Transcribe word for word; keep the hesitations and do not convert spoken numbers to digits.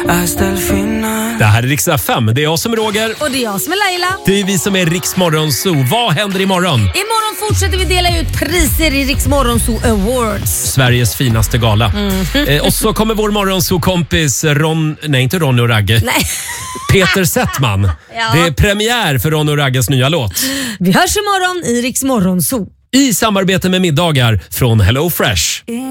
hasta el final. Det här är Rix F M. Det är jag som är Roger. Och det är jag som är Laila. Det är vi som är Rix Morgonzoo. Vad händer imorgon? Imorgon fortsätter vi dela ut priser i Rix Morgonzoo Awards. Sveriges finaste gala. Mm. Eh, och så kommer vår Morgonzoo-kompis Ron... Nej, inte Ronny och Ragge. Nej. Peter Settman. Ja. Det är premiär för Ronny och Ragges nya låt. Vi hörs imorgon i Rix Morgonzoo. I samarbete med middagar från Hello Fresh.